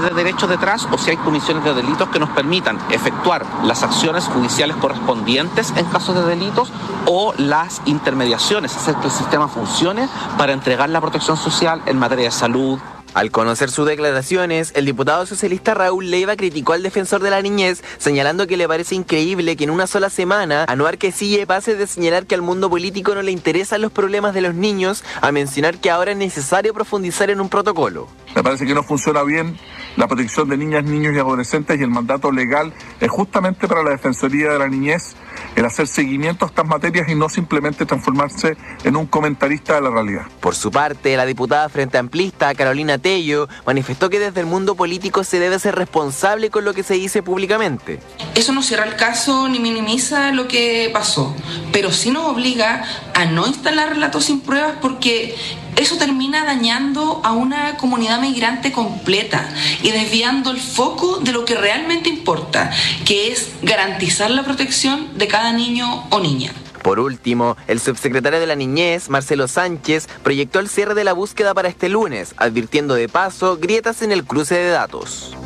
de derechos detrás o si hay comisiones de delitos que nos permitan efectuar las acciones judiciales correspondientes en casos de delitos o las intermediaciones, hacer que el sistema funcione para entregar la protección social en materia de salud. Al conocer sus declaraciones, el diputado socialista Raúl Leiva criticó al defensor de la niñez, señalando que le parece increíble que en una sola semana Anuar Quisille pase de señalar que al mundo político no le interesan los problemas de los niños a mencionar que ahora es necesario profundizar en un protocolo. Me parece que no funciona bien la protección de niñas, niños y adolescentes, y el mandato legal es justamente para la Defensoría de la Niñez el hacer seguimiento a estas materias y no simplemente transformarse en un comentarista de la realidad. Por su parte, la diputada Frente Amplista, Carolina Tello, manifestó que desde el mundo político se debe ser responsable con lo que se dice públicamente. Eso no cierra el caso ni minimiza lo que pasó, pero sí nos obliga a no instalar relatos sin pruebas, porque eso termina dañando a una comunidad migrante completa y desviando el foco de lo que realmente importa, que es garantizar la protección de cada niño o niña. Por último, el subsecretario de la Niñez, Marcelo Sánchez, proyectó el cierre de la búsqueda para este lunes, advirtiendo de paso grietas en el cruce de datos.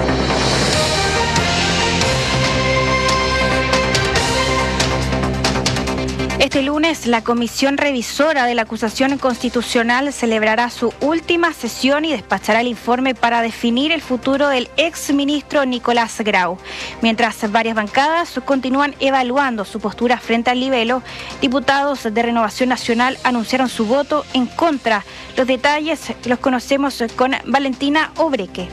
Este lunes, la Comisión Revisora de la Acusación Constitucional celebrará su última sesión y despachará el informe para definir el futuro del exministro Nicolás Grau. Mientras varias bancadas continúan evaluando su postura frente al libelo, diputados de Renovación Nacional anunciaron su voto en contra. Los detalles los conocemos con Valentina Obreque.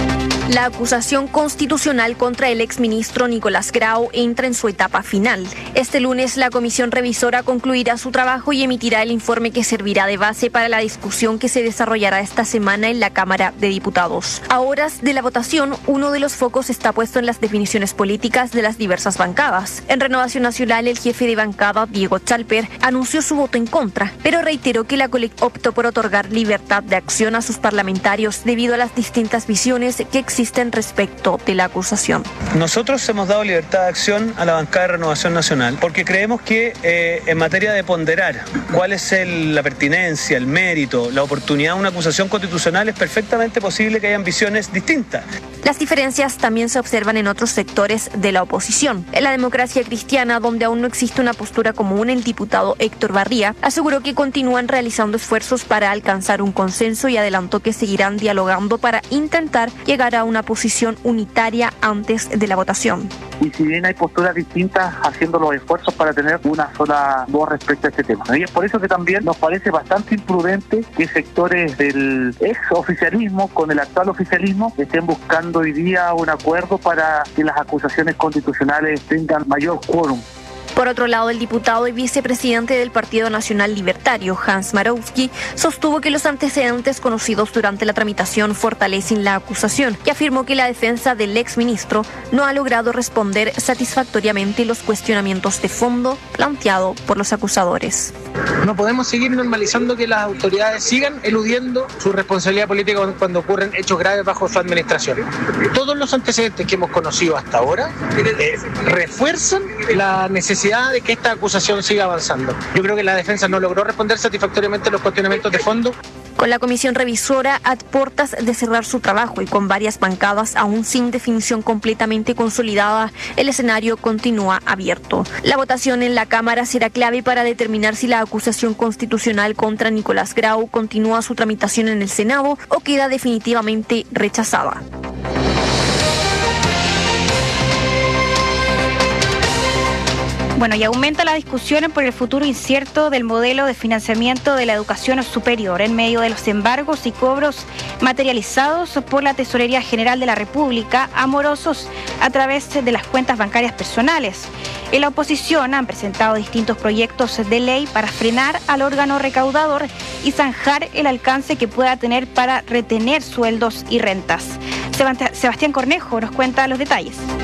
La acusación constitucional contra el exministro Nicolás Grau entra en su etapa final. Este lunes, la comisión revisora concluirá su trabajo y emitirá el informe que servirá de base para la discusión que se desarrollará esta semana en la Cámara de Diputados. A horas de la votación, uno de los focos está puesto en las definiciones políticas de las diversas bancadas. En Renovación Nacional, el jefe de bancada, Diego Chalper, anunció su voto en contra, pero reiteró que la colectiva optó por otorgar libertad de acción a sus parlamentarios debido a las distintas visiones que existen respecto de la acusación. Nosotros hemos dado libertad de acción a la bancada de Renovación Nacional porque creemos que en materia de ponderar cuál es la pertinencia, el mérito, la oportunidad de una acusación constitucional, es perfectamente posible que hayan visiones distintas. Las diferencias también se observan en otros sectores de la oposición. En la Democracia Cristiana, donde aún no existe una postura común, el diputado Héctor Barría aseguró que continúan realizando esfuerzos para alcanzar un consenso y adelantó que seguirán dialogando para intentar llegar a una posición unitaria antes de la votación. Y si bien hay posturas distintas, haciendo los esfuerzos para tener una sola voz respecto a este tema. Y es por eso que también nos parece bastante imprudente que sectores del ex oficialismo con el actual oficialismo estén buscando hoy día un acuerdo para que las acusaciones constitucionales tengan mayor quórum. Por otro lado, el diputado y vicepresidente del Partido Nacional Libertario, Hans Marowski, sostuvo que los antecedentes conocidos durante la tramitación fortalecen la acusación y afirmó que la defensa del exministro no ha logrado responder satisfactoriamente los cuestionamientos de fondo planteados por los acusadores. No podemos seguir normalizando que las autoridades sigan eludiendo su responsabilidad política cuando ocurren hechos graves bajo su administración. Todos los antecedentes que hemos conocido hasta ahora refuerzan la necesidad de que esta acusación siga avanzando. Yo creo que la defensa no logró responder satisfactoriamente los cuestionamientos de fondo. Con la comisión revisora a puertas de cerrar su trabajo y con varias bancadas aún sin definición completamente consolidada, el escenario continúa abierto. La votación en la Cámara será clave para determinar si la acusación constitucional contra Nicolás Grau continúa su tramitación en el Senado o queda definitivamente rechazada. Bueno, y aumenta la discusión por el futuro incierto del modelo de financiamiento de la educación superior en medio de los embargos y cobros materializados por la Tesorería General de la República a morosos a través de las cuentas bancarias personales. En la oposición han presentado distintos proyectos de ley para frenar al órgano recaudador y zanjar el alcance que pueda tener para retener sueldos y rentas. Sebastián Cornejo nos cuenta los detalles.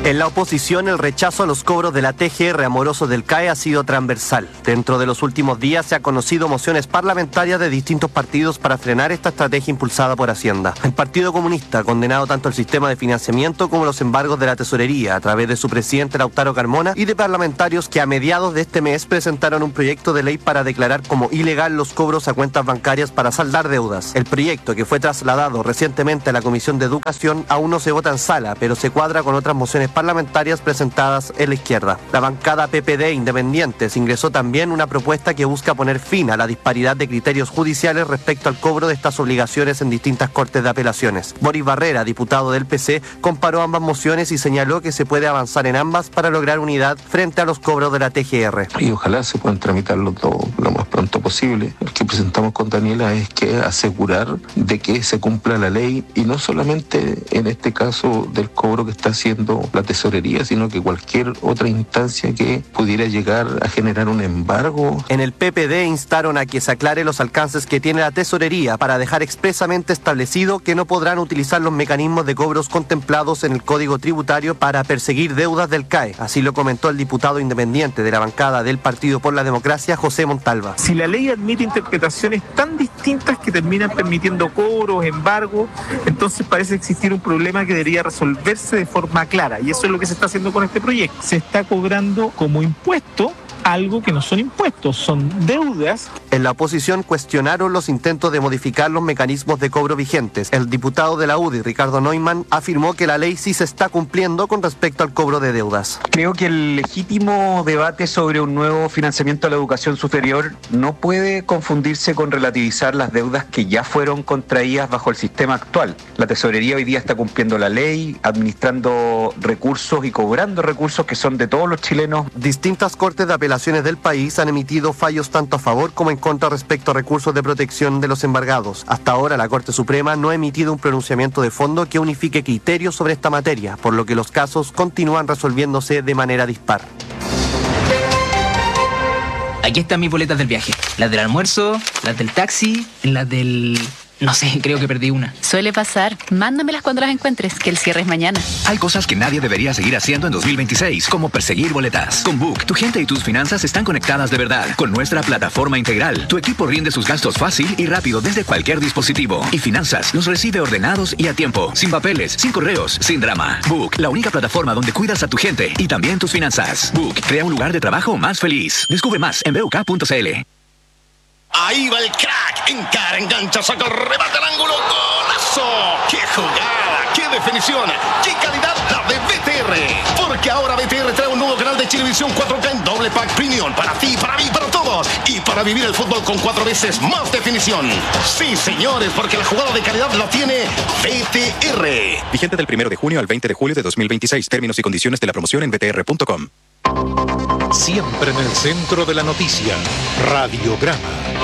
En la oposición, el rechazo a los cobros de la TGR a morosos del CAE ha sido transversal. Dentro de los últimos días se han conocido mociones parlamentarias de distintos partidos para frenar esta estrategia impulsada por Hacienda. El Partido Comunista ha condenado tanto el sistema de financiamiento como los embargos de la tesorería a través de su presidente Lautaro Carmona y de parlamentarios que a mediados de este mes presentaron un proyecto de ley para declarar como ilegal los cobros a cuentas bancarias para saldar deudas. El proyecto, que fue trasladado recientemente a la Comisión de Educación, aún no se vota en sala, pero se cuadra con otras mociones parlamentarias presentadas en la izquierda. La bancada PPD Independientes ingresó también una propuesta que busca poner fin a la disparidad de criterios judiciales respecto al cobro de estas obligaciones en distintas cortes de apelaciones. Boris Barrera, diputado del PC, comparó ambas mociones y señaló que se puede avanzar en ambas para lograr unidad frente a los cobros de la TGR. Y ojalá se puedan tramitar lo más pronto posible. El que presentamos con Daniela es que asegurar de que se cumpla la ley, y no solamente en este caso del cobro que está haciendo la tesorería, sino que cualquier otra instancia que pudiera llegar a generar un embargo. En el PPD instaron a que se aclare los alcances que tiene la tesorería para dejar expresamente establecido que no podrán utilizar los mecanismos de cobros contemplados en el Código Tributario para perseguir deudas del CAE. Así lo comentó el diputado independiente de la bancada del Partido por la Democracia, José Montalva. Si la ley admite interpretaciones tan distintas que terminan permitiendo cobros, embargos, entonces parece existir un problema que debería resolverse de forma clara, y eso es lo que se está haciendo con este proyecto. Se está cobrando como impuesto algo que no son impuestos, son deudas. En la oposición cuestionaron los intentos de modificar los mecanismos de cobro vigentes. El diputado de la UDI, Ricardo Neumann, afirmó que la ley sí se está cumpliendo con respecto al cobro de deudas. Creo que el legítimo debate sobre un nuevo financiamiento a la educación superior no puede confundirse con relativizar las deudas que ya fueron contraídas bajo el sistema actual. La tesorería hoy día está cumpliendo la ley, administrando recursos y cobrando recursos que son de todos los chilenos. Distintas cortes de apelaciones del país han emitido fallos tanto a favor como en contra respecto a recursos de protección de los embargados. Hasta ahora la Corte Suprema no ha emitido un pronunciamiento de fondo que unifique criterios sobre esta materia, por lo que los casos continúan resolviéndose de manera dispar. Aquí están mis boletas del viaje. Las del almuerzo, las del taxi, las del... No sé, creo que perdí una. Suele pasar. Mándamelas cuando las encuentres, que el cierre es mañana. Hay cosas que nadie debería seguir haciendo en 2026, como perseguir boletas. Con Book, tu gente y tus finanzas están conectadas de verdad. Con nuestra plataforma integral, tu equipo rinde sus gastos fácil y rápido desde cualquier dispositivo. Y finanzas los recibe ordenados y a tiempo, sin papeles, sin correos, sin drama. Book, la única plataforma donde cuidas a tu gente y también tus finanzas. Book, crea un lugar de trabajo más feliz. Descubre más en BUK.cl. Ahí va el crack, encara, engancha, saca el remate al ángulo, ¡golazo! ¡Qué jugada! ¡Qué definición! ¡Qué calidad la de BTR! Porque ahora BTR trae un nuevo canal de Chilevisión 4K en doble pack premium para ti, para mí, para todos, y para vivir el fútbol con 4 veces más definición. Sí, señores, porque la jugada de calidad la tiene BTR. Vigente del 1 de junio al 20 de julio de 2026. Términos y condiciones de la promoción en btr.com. Siempre en el centro de la noticia, Radiograma.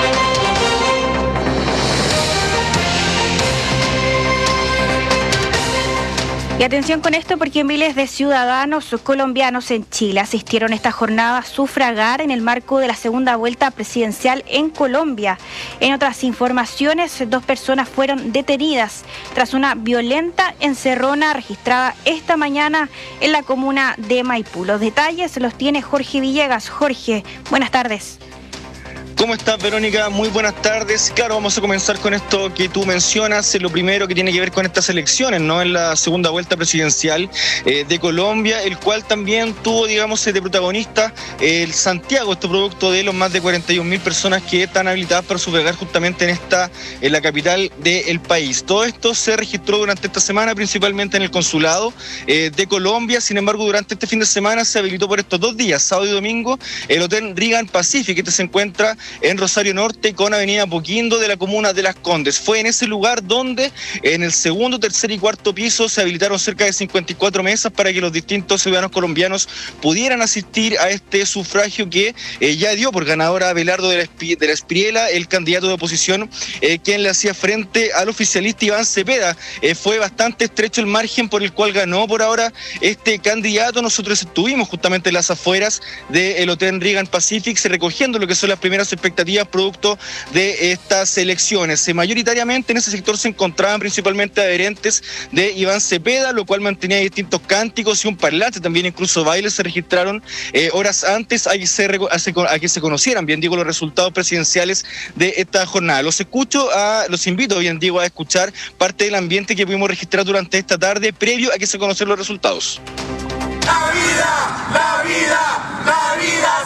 Y atención con esto, porque miles de ciudadanos colombianos en Chile asistieron esta jornada a sufragar en el marco de la segunda vuelta presidencial en Colombia. En otras informaciones, 2 personas fueron detenidas tras una violenta encerrona registrada esta mañana en la comuna de Maipú. Los detalles los tiene Jorge Villegas. Jorge, buenas tardes. ¿Cómo estás, Verónica? Muy buenas tardes. Claro, vamos a comenzar con esto que tú mencionas, lo primero que tiene que ver con estas elecciones, ¿no? En la segunda vuelta presidencial de Colombia, el cual también tuvo, digamos, de protagonista el Santiago, este producto de los más de 41.000 personas que están habilitadas para sufragar justamente en la capital del país. Todo esto se registró durante esta semana, principalmente en el consulado de Colombia. Sin embargo, durante este fin de semana se habilitó por estos 2 días, sábado y domingo, el Hotel Reagan Pacific, que se encuentra en Rosario Norte con Avenida Poquindo de la comuna de Las Condes. Fue en ese lugar donde en el segundo, tercer y cuarto piso se habilitaron cerca de 54 mesas para que los distintos ciudadanos colombianos pudieran asistir a este sufragio que ya dio por ganador a Abelardo de la Espriela, el candidato de oposición, quien le hacía frente al oficialista Iván Cepeda. Fue bastante estrecho el margen por el cual ganó por ahora este candidato. Nosotros estuvimos justamente en las afueras del Hotel Reagan Pacific recogiendo lo que son las primeras expectativas producto de estas elecciones. Mayoritariamente en ese sector se encontraban principalmente adherentes de Iván Cepeda, lo cual mantenía distintos cánticos y un parlante, también incluso bailes se registraron horas antes a que se conocieran, bien digo, los resultados presidenciales de esta jornada. Los invito, bien digo, a escuchar parte del ambiente que pudimos registrar durante esta tarde previo a que se conocieran los resultados. ¡La vida! ¡La vida! ¡La vida!